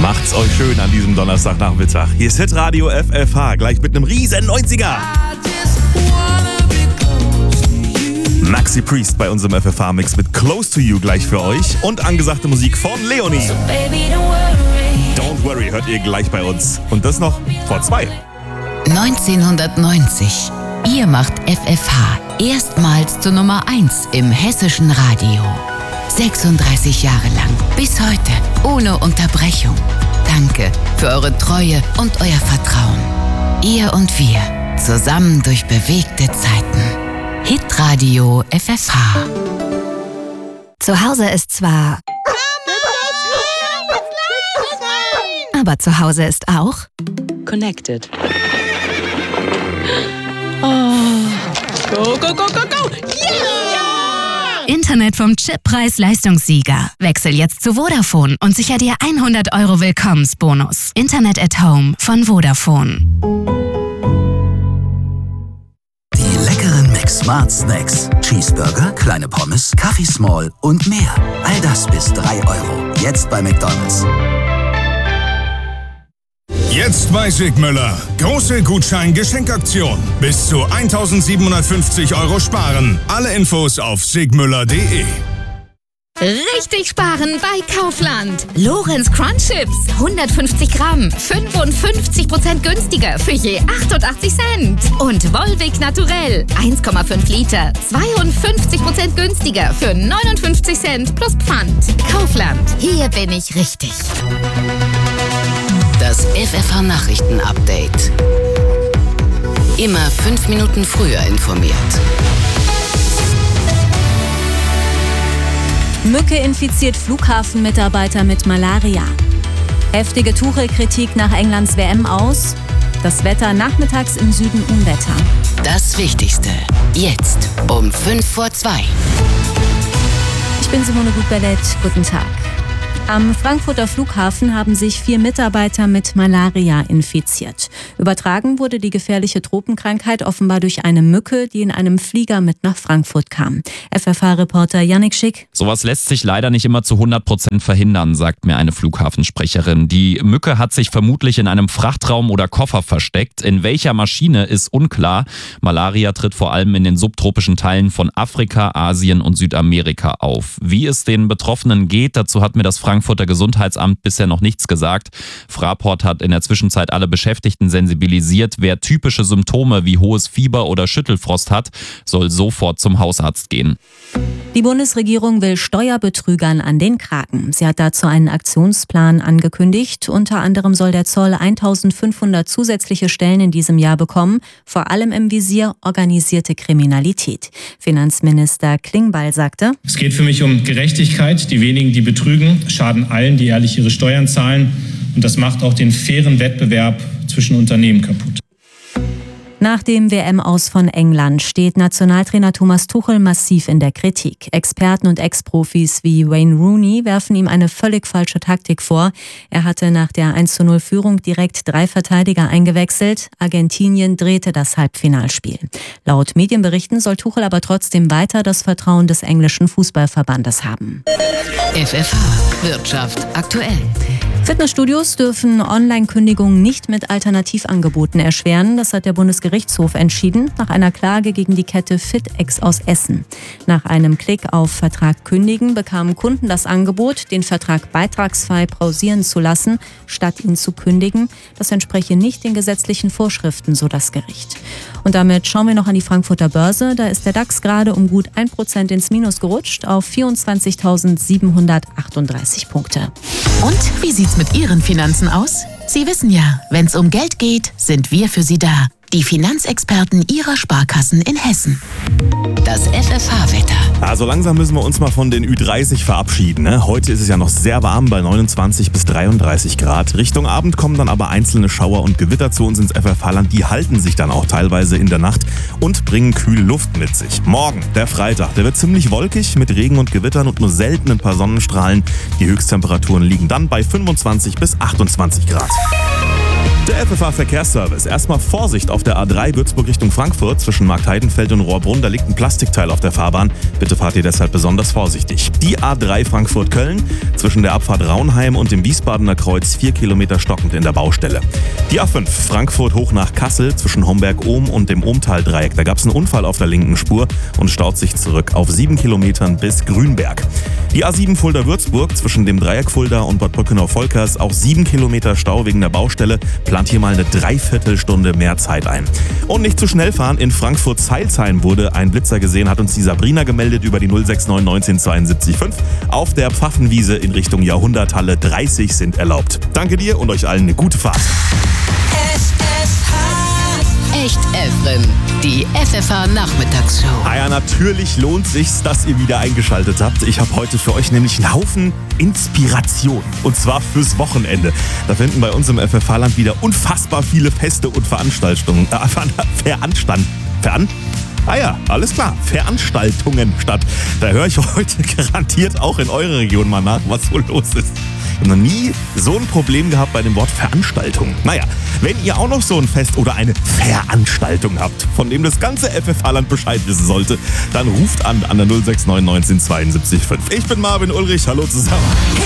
Macht's euch schön an diesem Donnerstagnachmittag. Hier ist Hitradio FFH, gleich mit einem riesen 90er. Maxi Priest bei unserem FFH-Mix mit Close to You gleich für euch und angesagte Musik von Leonie. Don't worry, hört ihr gleich bei uns. Und das noch vor 2. 1990. Ihr macht FFH erstmals zur Nummer 1 im hessischen Radio. 36 Jahre lang, bis heute, ohne Unterbrechung. Danke für eure Treue und euer Vertrauen. Ihr und wir, zusammen durch bewegte Zeiten. Hitradio FFH. Zu Hause ist zwar... Aber zu Hause ist auch... Connected. Oh. Go, go, go, go, go! Yeah! Internet vom Chippreis-Leistungssieger. Wechsel jetzt zu Vodafone und sicher dir 100 € Willkommensbonus. Internet at Home von Vodafone. Die leckeren McSmart Snacks. Cheeseburger, kleine Pommes, Kaffee Small und mehr. All das bis 3 €. Jetzt bei McDonald's. Jetzt bei Sigmüller. Große Gutschein-Geschenkaktion. Bis zu 1.750 € sparen. Alle Infos auf sigmüller.de. Richtig sparen bei Kaufland. Lorenz Crunch Chips, 150 Gramm, 55% günstiger für je 88 Cent. Und Volvic Naturell, 1,5 Liter, 52% günstiger für 59 Cent plus Pfand. Kaufland, hier bin ich richtig. Das FFH-Nachrichten-Update. Immer 5 Minuten früher informiert. Mücke infiziert Flughafenmitarbeiter mit Malaria. Heftige Tuchel-Kritik nach Englands WM aus. Das Wetter nachmittags im Süden Unwetter. Das Wichtigste. Jetzt um 2:05. Ich bin Simone Gut-Bellett. Guten Tag. Am Frankfurter Flughafen haben sich 4 Mitarbeiter mit Malaria infiziert. Übertragen wurde die gefährliche Tropenkrankheit offenbar durch eine Mücke, die in einem Flieger mit nach Frankfurt kam. FFH-Reporter Yannick Schick. Sowas lässt sich leider nicht immer zu 100% verhindern, sagt mir eine Flughafensprecherin. Die Mücke hat sich vermutlich in einem Frachtraum oder Koffer versteckt. In welcher Maschine ist unklar. Malaria tritt vor allem in den subtropischen Teilen von Afrika, Asien und Südamerika auf. Wie es den Betroffenen geht, dazu hat mir das Frankfurter Gesundheitsamt bisher noch nichts gesagt. Fraport hat in der Zwischenzeit alle Beschäftigten sensibilisiert. Wer typische Symptome wie hohes Fieber oder Schüttelfrost hat, soll sofort zum Hausarzt gehen. Die Bundesregierung will Steuerbetrügern an den Kragen. Sie hat dazu einen Aktionsplan angekündigt. Unter anderem soll der Zoll 1.500 zusätzliche Stellen in diesem Jahr bekommen. Vor allem im Visier organisierte Kriminalität. Finanzminister Klingbeil sagte: Es geht für mich um Gerechtigkeit. Die wenigen, die betrügen, schaden allen, die ehrlich ihre Steuern zahlen. Und das macht auch den fairen Wettbewerb zwischen Unternehmen kaputt. Nach dem WM-Aus von England steht Nationaltrainer Thomas Tuchel massiv in der Kritik. Experten und Ex-Profis wie Wayne Rooney werfen ihm eine völlig falsche Taktik vor. Er hatte nach der 1:0-Führung direkt 3 Verteidiger eingewechselt. Argentinien drehte das Halbfinalspiel. Laut Medienberichten soll Tuchel aber trotzdem weiter das Vertrauen des englischen Fußballverbandes haben. FFH Wirtschaft aktuell. Fitnessstudios dürfen Online-Kündigungen nicht mit Alternativangeboten erschweren. Das hat der Bundesgerichtshof entschieden, nach einer Klage gegen die Kette FitEx aus Essen. Nach einem Klick auf Vertrag kündigen bekamen Kunden das Angebot, den Vertrag beitragsfrei pausieren zu lassen, statt ihn zu kündigen. Das entspreche nicht den gesetzlichen Vorschriften, so das Gericht. Und damit schauen wir noch an die Frankfurter Börse. Da ist der DAX gerade um gut 1% ins Minus gerutscht auf 24.738 Punkte. Und wie sieht's mit Ihren Finanzen aus? Sie wissen ja, wenn's um Geld geht, sind wir für Sie da. Die Finanzexperten Ihrer Sparkassen in Hessen. Das FFH-Wetter. Also langsam müssen wir uns mal von den Ü30 verabschieden. Ne? Heute ist es ja noch sehr warm bei 29 bis 33 Grad. Richtung Abend kommen dann aber einzelne Schauer und Gewitter zu uns ins FFH-Land. Die halten sich dann auch teilweise in der Nacht und bringen kühle Luft mit sich. Morgen, der Freitag, der wird ziemlich wolkig mit Regen und Gewittern und nur selten ein paar Sonnenstrahlen. Die Höchsttemperaturen liegen dann bei 25 bis 28 Grad. Der FFH Verkehrsservice. Erstmal Vorsicht auf der A3 Würzburg Richtung Frankfurt zwischen Marktheidenfeld und Rohrbrunn. Da liegt ein Plastikteil auf der Fahrbahn. Bitte fahrt ihr deshalb besonders vorsichtig. Die A3 Frankfurt-Köln zwischen der Abfahrt Raunheim und dem Wiesbadener Kreuz 4 Kilometer stockend in der Baustelle. Die A5 Frankfurt hoch nach Kassel zwischen Homberg-Ohm und dem Ohmtal-Dreieck. Da gab es einen Unfall auf der linken Spur und staut sich zurück auf 7 Kilometern bis Grünberg. Die A7 Fulda-Würzburg zwischen dem Dreieck Fulda und Bad Brückenau-Volkers auch 7 Kilometer Stau wegen der Baustelle. Plant hier mal eine Dreiviertelstunde mehr Zeit ein. Und nicht zu schnell fahren. In Frankfurt-Zeilsheim wurde ein Blitzer gesehen, hat uns die Sabrina gemeldet über die 069 19 72 5. Auf der Pfaffenwiese in Richtung Jahrhunderthalle 30 sind erlaubt. Danke dir und euch allen eine gute Fahrt. Echt Efren, die FFH Nachmittagsshow. Ja, natürlich lohnt sich's, dass ihr wieder eingeschaltet habt. Ich habe heute für euch nämlich einen Haufen Inspiration. Und zwar fürs Wochenende. Da finden bei uns im FFH-Land wieder unfassbar viele Feste und Veranstaltungen. Veranstaltungen statt. Da höre ich heute garantiert auch in eurer Region mal nach, was so los ist. Ich habe noch nie so ein Problem gehabt bei dem Wort Veranstaltung. Naja, wenn ihr auch noch so ein Fest oder eine Veranstaltung habt, von dem das ganze FFH-Land Bescheid wissen sollte, dann ruft an der 069 19 72 5. Ich bin Marvin Ulrich, hallo zusammen.